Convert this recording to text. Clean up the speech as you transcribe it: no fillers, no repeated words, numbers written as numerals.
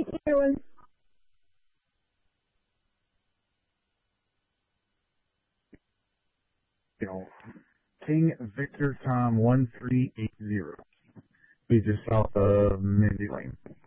Everyone. King Victor Tom 1380. Be just south of Mindy Lane.